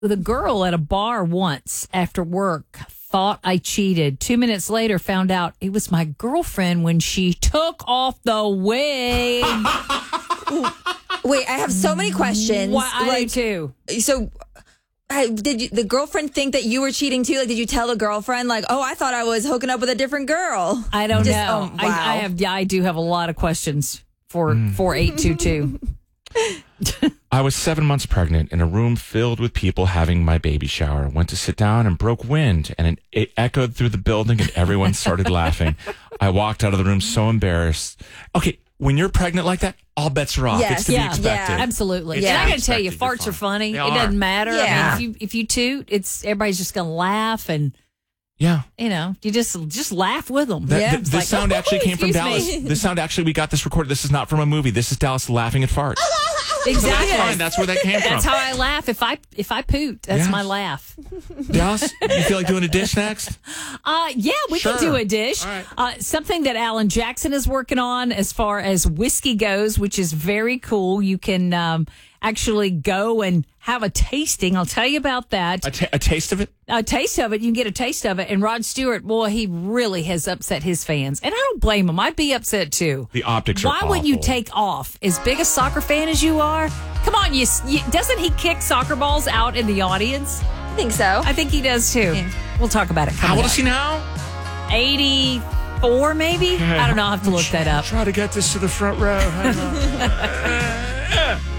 The girl at a bar once after work thought I cheated. 2 minutes later, found out it was my girlfriend when she took off the wig. Wait, I have so many questions. Why, I do too. So, did the girlfriend think that you were cheating too? Like, did you tell the girlfriend, like, oh, I thought I was hooking up with a different girl? I don't know. Oh, wow. I do have a lot of questions for 4822. I was 7 months pregnant in a room filled with people having my baby shower. Went to sit down and broke wind, and it echoed through the building, and everyone started laughing. I walked out of the room so embarrassed. Okay, when you're pregnant like that, all bets are off. Yes. It's to be expected. Absolutely. It's And to I be got to tell you, expected. farts You're are funny. They It are. doesn't matter. Yeah. I mean, if you toot, everybody's just going to laugh, and Yeah. you just laugh with them. This sound actually came from Excuse Dallas. me. This sound actually, we got this recorded. This is not from a movie. This is Dallas laughing at farts. Exactly. That's fine. That's where that came from. That's how I laugh. If I poot, that's Yes. my laugh. Dallas, you feel like doing a dish next? Yeah, we Sure. can do a dish. All right. Something that Alan Jackson is working on as far as whiskey goes, which is very cool. You can actually go and have a tasting. I'll tell you about that. A taste of it? A taste of it. You can get a taste of it. And Rod Stewart, boy, he really has upset his fans. And I don't blame him. I'd be upset too. The optics are Why would you awful. take off? As big a soccer fan as you are? Come on, doesn't he kick soccer balls out in the audience? I think so. I think he does too. Yeah. We'll talk about it. How old is he now? 84, maybe? I don't know. I'll have to look that up. Try to get this to the front row. Hang on.